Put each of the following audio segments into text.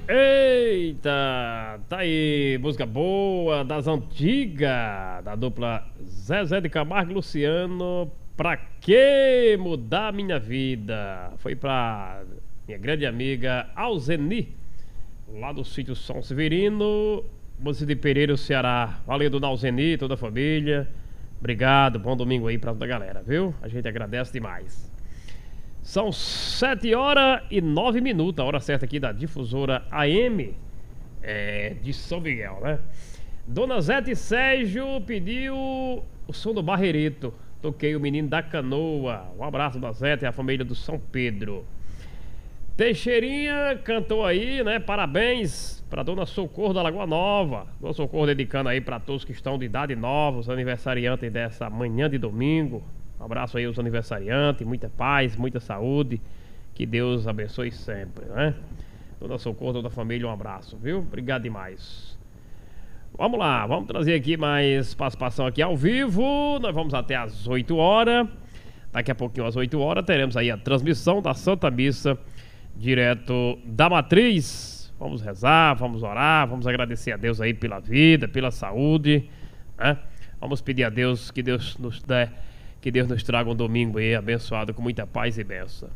Eita, tá aí, música boa das antigas, da dupla Zezé de Camargo e Luciano. Pra que mudar minha vida? Foi pra minha grande amiga Alzeni, lá do sítio São Severino, município de Pereira, Ceará. Valeu, dona Alzeni, toda a família. Obrigado, bom domingo aí pra toda a galera, viu? A gente agradece demais. São 7h09, a hora certa aqui da difusora AM de São Miguel, né? Dona Zete Sérgio pediu o som do Barreirito. Toquei o Menino da Canoa. Um abraço da Zete e a família do São Pedro. Teixeirinha cantou aí, né? Parabéns pra Dona Socorro da Lagoa Nova. Dona Socorro dedicando aí pra todos que estão de idade nova, os aniversariantes dessa manhã de domingo. Um abraço aí aos aniversariantes, muita paz, muita saúde. Que Deus abençoe sempre, né? Toda Socorro, toda a família, um abraço, viu? Obrigado demais. Vamos lá, vamos trazer aqui mais participação aqui ao vivo. Nós vamos até às 8 horas. Daqui a pouquinho, às 8 horas, teremos aí a transmissão da Santa Missa, direto da Matriz. Vamos rezar, vamos orar, vamos agradecer a Deus aí pela vida, pela saúde, né? Vamos pedir a Deus que Deus nos dê, que Deus nos traga um domingo aí abençoado com muita paz e bênção.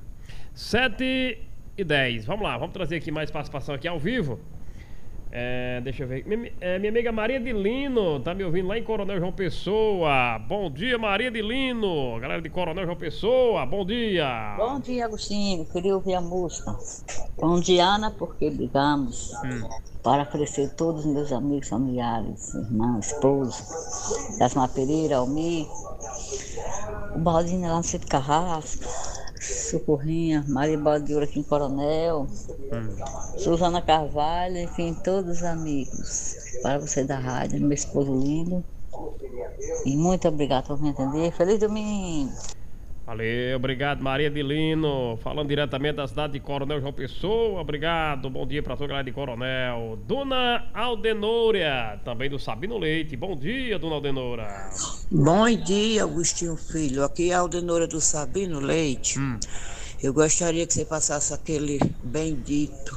7h10, vamos lá, vamos trazer aqui mais participação aqui ao vivo. Deixa eu ver. Minha amiga Maria de Lino tá me ouvindo lá em Coronel João Pessoa. Bom dia, Maria de Lino. Galera de Coronel João Pessoa, bom dia. Bom dia, Agostinho. Queria ouvir a música. Bom dia, Ana, porque brigamos. Para crescer todos os meus amigos, familiares, irmã, esposo. Jasmar Pereira, Almir. O Baldinho lá no Centro Carrasco. Socorrinha, Maria Baldiura aqui em Coronel, Suzana Carvalho, enfim, todos os amigos. Para você da rádio, meu esposo lindo. E muito obrigado por me entender. Feliz domingo! Valeu, obrigado, Maria de Lino, falando diretamente da cidade de Coronel João Pessoa. Obrigado, bom dia para toda a galera de Coronel. Dona Aldenora, também do Sabino Leite. Bom dia, Dona Aldenora. Bom dia, Agostinho Filho. Aqui é a Aldenora do Sabino Leite. Eu gostaria que você passasse aquele bendito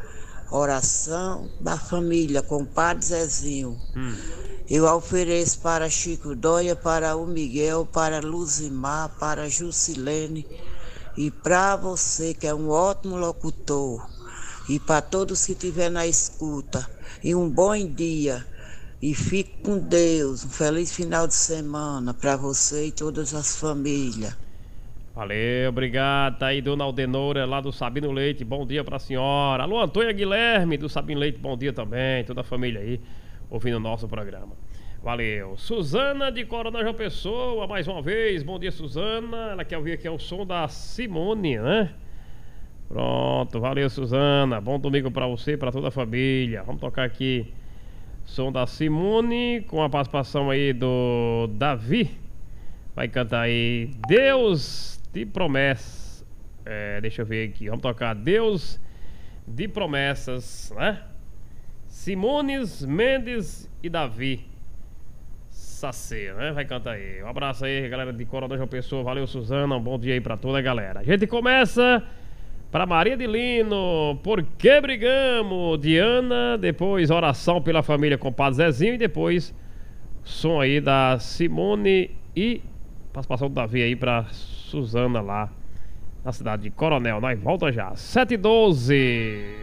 oração da família com o Padre Zezinho. Eu ofereço para Chico Dóia, para o Miguel, para Luzimar, para Jusilene e para você que é um ótimo locutor e para todos que estiver na escuta. E um bom dia e fique com Deus. Um feliz final de semana para você e todas as famílias. Valeu, obrigado. Tá aí, Dona Aldenora, lá do Sabino Leite. Bom dia pra senhora. Alô, Antônia Guilherme, do Sabino Leite. Bom dia também. Toda a família aí, ouvindo o nosso programa. Valeu. Suzana de Coronel João Pessoa, mais uma vez. Bom dia, Suzana. Ela quer ouvir aqui o som da Simone, né? Pronto, valeu, Suzana. Bom domingo pra você e pra toda a família. Vamos tocar aqui som da Simone, com a participação aí do Davi. Vai cantar aí Deus de Promessas. Deixa eu ver aqui. Vamos tocar Deus de Promessas, né? Simones, Mendes e Davi Sacê, né? Vai cantar aí. Um abraço aí, galera de Coronel João Pessoa. Valeu, Suzana. Um bom dia aí pra toda a galera. A gente começa pra Maria de Lino. Por que brigamos? Diana. Depois oração pela família com o Padre Zezinho. E depois som aí da Simone e participação do Davi aí pra Suzana lá na cidade de Coronel. Nós volta já. 7h12.